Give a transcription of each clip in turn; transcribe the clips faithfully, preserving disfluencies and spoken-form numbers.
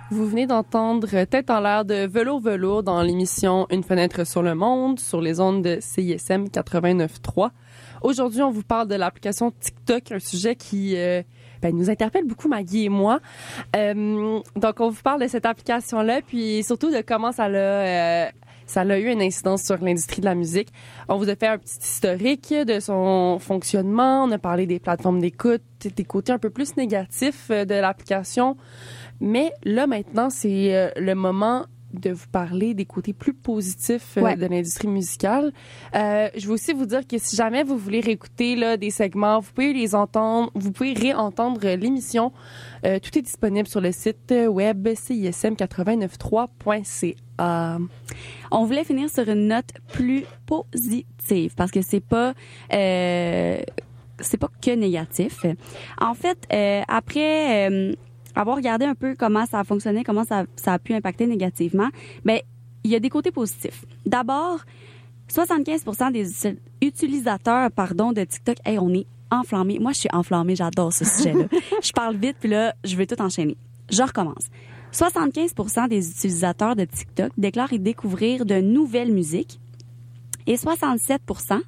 Vous venez d'entendre Tête en l'air de Velours Velours dans l'émission Une fenêtre sur le monde sur les ondes de C I S M quatre-vingt-neuf trois. Aujourd'hui, on vous parle de l'application TikTok, un sujet qui euh, ben, nous interpelle beaucoup, Maggie et moi. Euh, donc, on vous parle de cette application-là, puis surtout de comment ça l'a... Euh, ça a eu une incidence sur l'industrie de la musique. On vous a fait un petit historique de son fonctionnement. On a parlé des plateformes d'écoute, des côtés un peu plus négatifs de l'application. Mais là, maintenant, c'est euh, le moment de vous parler des côtés plus positifs euh, ouais. de l'industrie musicale. Euh, je veux aussi vous dire que si jamais vous voulez réécouter là, des segments, vous pouvez les entendre, vous pouvez réentendre l'émission. Euh, tout est disponible sur le site web c i s m quatre-vingt-neuf trois point c a. On voulait finir sur une note plus positive parce que c'est pas euh, c'est pas que négatif. En fait, euh, après euh, avoir regardé un peu comment ça a fonctionné, comment ça, ça a pu impacter négativement, ben il y a des côtés positifs. D'abord, soixante-quinze pour cent des utilisateurs pardon de TikTok, hey, on est enflammés. Moi, je suis enflammée, j'adore ce sujet-là. Je parle vite puis là, je vais tout enchaîner. Je recommence. soixante-quinze pour cent des utilisateurs de TikTok déclarent y découvrir de nouvelles musiques et soixante-sept pour cent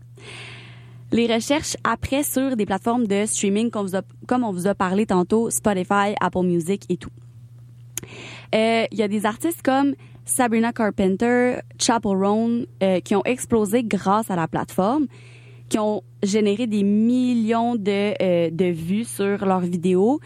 les recherches après sur des plateformes de streaming comme, vous a, comme on vous a parlé tantôt, Spotify, Apple Music et tout. Euh, il y a des artistes comme Sabrina Carpenter, Chappell Roan euh, qui ont explosé grâce à la plateforme, qui ont généré des millions de, euh, de vues sur leurs vidéos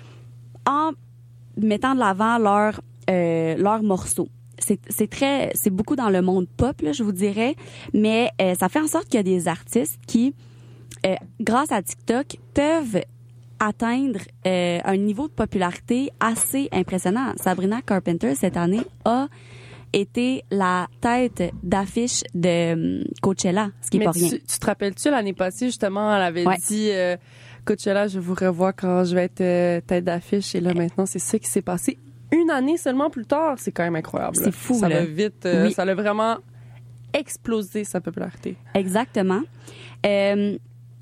en mettant de l'avant leurs euh, leurs morceaux. C'est, c'est très, c'est beaucoup dans le monde pop, là, je vous dirais, mais euh, ça fait en sorte qu'il y a des artistes qui, euh, grâce à TikTok, peuvent atteindre euh, un niveau de popularité assez impressionnant. Sabrina Carpenter, cette année, a été la tête d'affiche de Coachella, ce qui n'est pas rien. Tu, tu te rappelles-tu, l'année passée, justement, elle avait ouais. dit... Euh, Coachella, je vous revois quand je vais être euh, tête d'affiche. Et là, maintenant, c'est ça qui s'est passé. Une année seulement plus tard, c'est quand même incroyable. C'est fou, ça là. va vite. Euh, oui. Ça a vraiment explosé sa popularité. Exactement. Euh,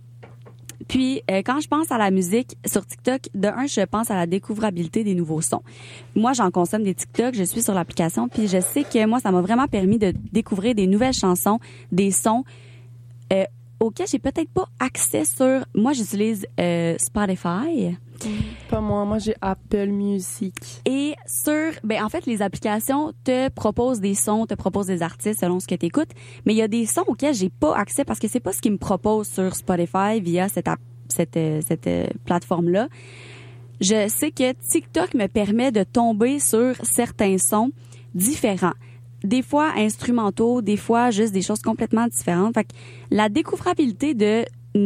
puis, euh, quand je pense à la musique sur TikTok, de un, je pense à la découvrabilité des nouveaux sons. Moi, j'en consomme des TikTok, je suis sur l'application, puis je sais que moi, ça m'a vraiment permis de découvrir des nouvelles chansons, des sons euh, auxquels j'ai peut-être pas accès sur... Moi, j'utilise euh, Spotify. Pas moi. Moi, j'ai Apple Music. Et sur... Ben, en fait, les applications te proposent des sons, te proposent des artistes selon ce que tu écoutes, mais il y a des sons auxquels j'ai pas accès parce que c'est pas ce qu'ils me proposent sur Spotify via cette, app, cette, cette, cette plateforme-là. Je sais que TikTok me permet de tomber sur certains sons différents. Des fois instrumentaux, des fois juste des choses complètement différentes. Fait que la découvrabilité de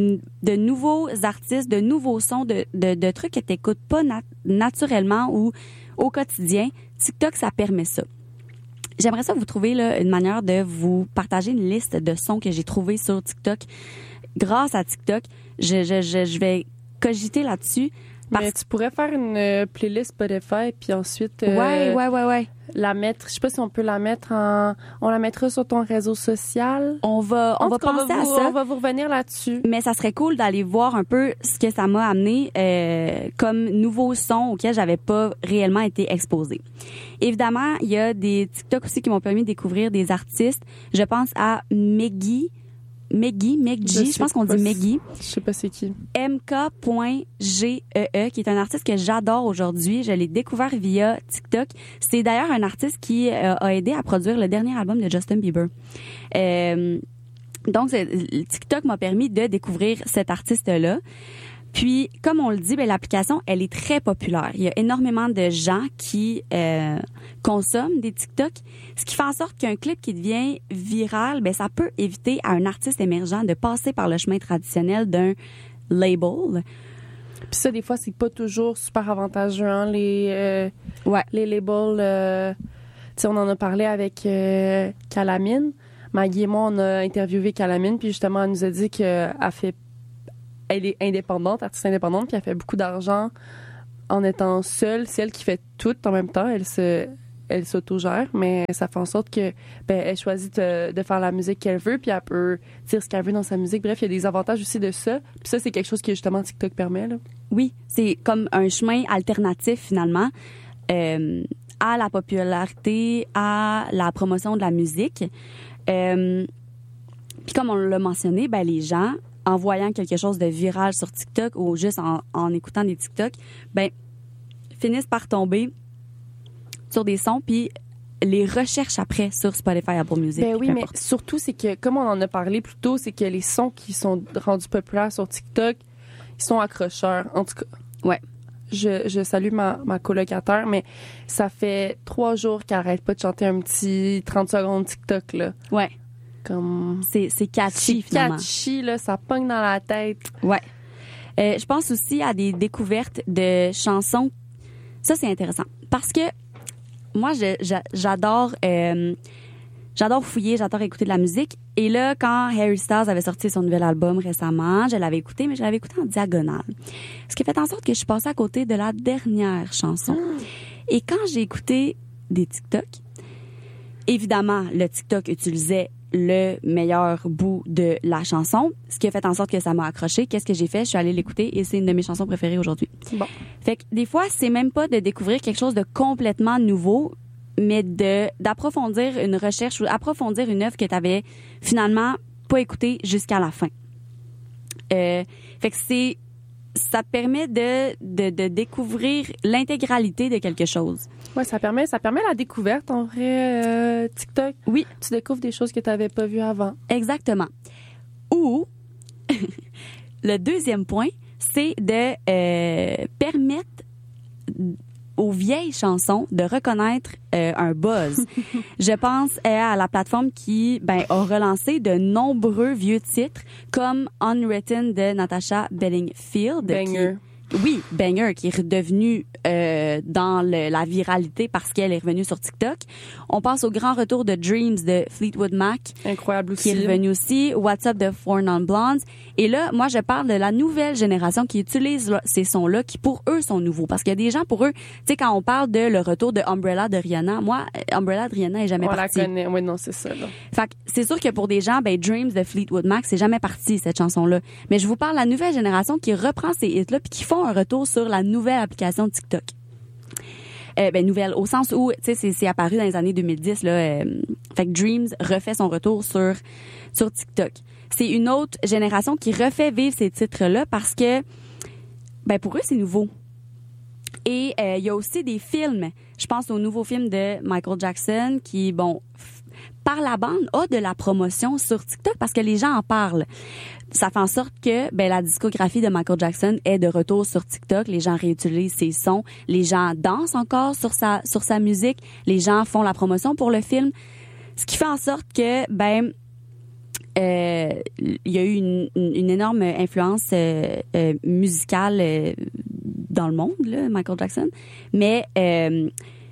de nouveaux artistes, de nouveaux sons, de de, de trucs que t'écoutes pas nat- naturellement ou au quotidien, TikTok ça permet ça. J'aimerais ça vous trouver là une manière de vous partager une liste de sons que j'ai trouvés sur TikTok. Grâce à TikTok, je je je, je vais cogiter là-dessus. Parce... Mais tu pourrais faire une euh, playlist Spotify puis ensuite euh, ouais ouais ouais ouais la mettre. Je sais pas si on peut la mettre en. On la mettra sur ton réseau social. On va on va penser à ça. On va vous revenir là-dessus. Mais ça serait cool d'aller voir un peu ce que ça m'a amené euh, comme nouveaux sons auxquels j'avais pas réellement été exposée. Évidemment, il y a des TikTok aussi qui m'ont permis de découvrir des artistes. Je pense à Meggy. Meggy, Meggy, je, je pense qu'on dit Meggy. Je sais pas c'est qui. M K point G E E, qui est un artiste que j'adore aujourd'hui. Je l'ai découvert via TikTok. C'est d'ailleurs un artiste qui euh, a aidé à produire le dernier album de Justin Bieber. Euh, donc, TikTok m'a permis de découvrir cet artiste-là. Puis, comme on le dit, ben, l'application, elle est très populaire. Il y a énormément de gens qui euh, consomment des TikTok, ce qui fait en sorte qu'un clip qui devient viral, ben, ça peut éviter à un artiste émergent de passer par le chemin traditionnel d'un label. Puis ça, des fois, c'est pas toujours super avantageux, hein, les, euh, ouais. les labels. Euh, tu sais, on en a parlé avec euh, Calamine. Maggie et moi, on a interviewé Calamine, puis justement, elle nous a dit qu'elle fait elle est indépendante, artiste indépendante, puis elle fait beaucoup d'argent en étant seule. C'est elle qui fait tout en même temps. Elle se, elle s'autogère, mais ça fait en sorte que ben, elle choisit de, de faire la musique qu'elle veut, puis elle peut dire ce qu'elle veut dans sa musique. Bref, il y a des avantages aussi de ça. Puis ça, c'est quelque chose que justement TikTok permet, là. Oui, c'est comme un chemin alternatif finalement. Euh, à la popularité, à la promotion de la musique. Euh, puis comme on l'a mentionné, ben les gens, en voyant quelque chose de viral sur TikTok ou juste en, en écoutant des TikTok, ben finissent par tomber sur des sons puis les recherchent après sur Spotify, Apple Music. Ben oui, mais surtout, c'est que, comme on en a parlé plus tôt, c'est que les sons qui sont rendus populaires sur TikTok, ils sont accrocheurs. En tout cas, ouais. Je, je salue ma, ma colocataire, mais ça fait trois jours qu'elle arrête pas de chanter un petit trente secondes TikTok, là. Ouais. Comme... C'est, c'est catchy, c'est finalement. catchy, là. Ça pogne dans la tête. Ouais. Euh, je pense aussi à des découvertes de chansons. Ça, c'est intéressant. Parce que moi, je, je, j'adore... Euh, J'adore fouiller, j'adore écouter de la musique. Et là, quand Harry Styles avait sorti son nouvel album récemment, je l'avais écouté, mais je l'avais écouté en diagonale. Ce qui a fait en sorte que je suis passée à côté de la dernière chanson. Et quand j'ai écouté des TikTok, évidemment, le TikTok utilisait le meilleur bout de la chanson, ce qui a fait en sorte que ça m'a accroché. Qu'est-ce que j'ai fait? Je suis allée l'écouter et c'est une de mes chansons préférées aujourd'hui. Bon. Fait que des fois, c'est même pas de découvrir quelque chose de complètement nouveau, mais de d'approfondir une recherche ou approfondir une œuvre que tu avais finalement pas écoutée jusqu'à la fin. Euh, fait que c'est ça permet de, de, de découvrir l'intégralité de quelque chose. Ouais, ça permet ça permet la découverte en vrai. euh, TikTok. Oui, tu découvres des choses que tu n'avais pas vues avant. Exactement. Ou le deuxième point, c'est de euh, permettre aux vieilles chansons de reconnaître euh, un buzz. Je pense euh, à la plateforme qui ben, a relancé de nombreux vieux titres comme Unwritten de Natasha Bedingfield. Banger. Qui, oui, Banger, qui est redevenu euh, dans le, la viralité parce qu'elle est revenue sur TikTok. On passe au grand retour de Dreams de Fleetwood Mac. Incroyable aussi. Qui est revenu aussi. What's Up de Four Non Blondes. Et là, moi, je parle de la nouvelle génération qui utilise là, ces sons-là, qui pour eux sont nouveaux. Parce qu'il y a des gens, pour eux, tu sais, quand on parle de le retour de Umbrella de Rihanna, moi, Umbrella de Rihanna est jamais on partie. On la connaît. Oui, non, c'est ça, là. Fait que c'est sûr que pour des gens, ben, Dreams de Fleetwood Mac, c'est jamais parti, cette chanson-là. Mais je vous parle de la nouvelle génération qui reprend ces hits-là puis qui font un retour sur la nouvelle application TikTok. Euh, ben, nouvelle, au sens où, tu sais, c'est, c'est apparu dans les années deux mille dix, là. Euh, fait que Dreams refait son retour sur, sur TikTok. C'est une autre génération qui refait vivre ces titres-là parce que, ben, pour eux, c'est nouveau. Et il euh, y a aussi des films. Je pense au nouveau film de Michael Jackson qui, bon, f- par la bande, a de la promotion sur TikTok parce que les gens en parlent. Ça fait en sorte que ben, la discographie de Michael Jackson est de retour sur TikTok. Les gens réutilisent ses sons. Les gens dansent encore sur sa, sur sa musique. Les gens font la promotion pour le film. Ce qui fait en sorte que, ben, euh, il y a eu une, une énorme influence euh, euh, musicale euh, dans le monde, là, Michael Jackson. Mais euh,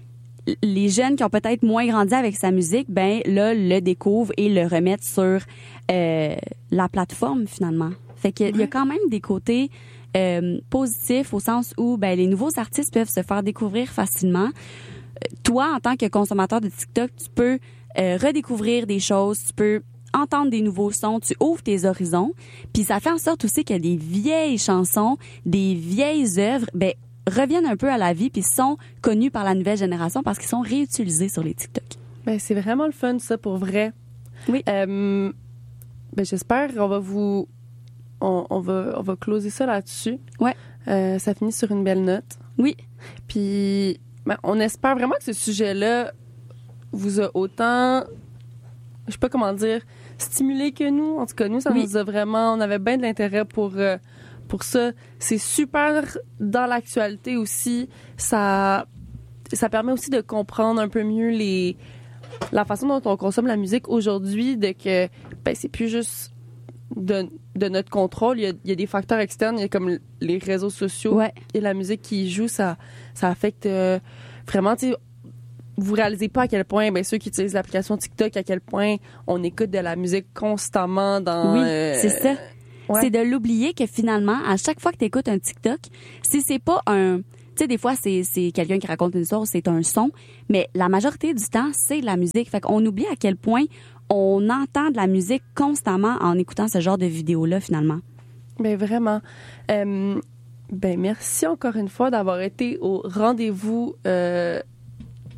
les jeunes qui ont peut-être moins grandi avec sa musique, ben là, le découvrent et le remettent sur euh, la plateforme, finalement. Fait qu'il y a, ouais. il y a quand même des côtés euh, positifs au sens où ben, les nouveaux artistes peuvent se faire découvrir facilement. Toi, en tant que consommateur de TikTok, tu peux euh, redécouvrir des choses, tu peux entendre des nouveaux sons, tu ouvres tes horizons, puis ça fait en sorte aussi que des vieilles chansons, des vieilles œuvres, ben reviennent un peu à la vie puis sont connues par la nouvelle génération parce qu'ils sont réutilisés sur les TikTok. Ben c'est vraiment le fun ça pour vrai. Oui. Euh, ben j'espère on va vous on, on va on va closer ça là-dessus. Ouais. Euh, ça finit sur une belle note. Oui. Puis ben, on espère vraiment que ce sujet-là vous a autant, je sais pas comment dire, stimulé que nous. En tout cas, nous, ça oui. nous a vraiment... On avait bien de l'intérêt pour, euh, pour ça. C'est super dans l'actualité aussi. Ça, ça permet aussi de comprendre un peu mieux les, la façon dont on consomme la musique aujourd'hui, de que ben, c'est plus juste de, de notre contrôle. Il y, a, il y a des facteurs externes. Il y a comme les réseaux sociaux ouais. et la musique qui joue. Ça, ça affecte euh, vraiment... Tu sais, vous réalisez pas à quel point, ben ceux qui utilisent l'application TikTok, à quel point on écoute de la musique constamment dans... Oui, euh, c'est ça. Ouais. C'est de l'oublier que finalement, à chaque fois que tu écoutes un TikTok, si c'est pas un... Tu sais, des fois, c'est, c'est quelqu'un qui raconte une histoire, c'est un son, mais la majorité du temps, c'est de la musique. Fait qu'on oublie à quel point on entend de la musique constamment en écoutant ce genre de vidéos-là, finalement. Ben vraiment. Euh, ben merci encore une fois d'avoir été au rendez-vous... Euh,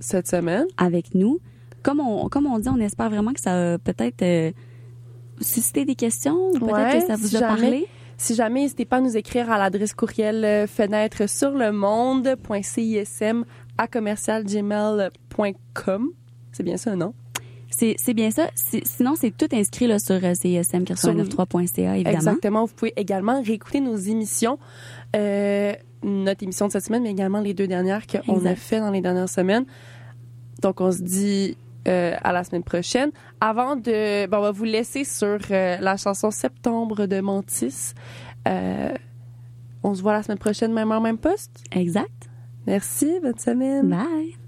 cette semaine. Avec nous. Comme on, comme on dit, on espère vraiment que ça a peut-être euh, suscité des questions, ou peut-être Ouais, que ça vous si a jamais, parlé. Si jamais, n'hésitez pas à nous écrire à l'adresse courriel euh, fenêtre sur le monde point cism à commercial gmail point com. C'est bien ça, non? C'est, c'est bien ça. C'est, sinon, c'est tout inscrit là, sur euh, C I S M quatre-vingt-neuf trois point C A, évidemment. Exactement. Vous pouvez également réécouter nos émissions, euh, notre émission de cette semaine, mais également les deux dernières qu'on Exact. a fait dans les dernières semaines. Donc, on se dit euh, à la semaine prochaine. Avant de... Bon, on va vous laisser sur euh, la chanson Septembre de Mantis. Euh, on se voit la semaine prochaine, même heure, même poste. Exact. Merci. Bonne semaine. Bye.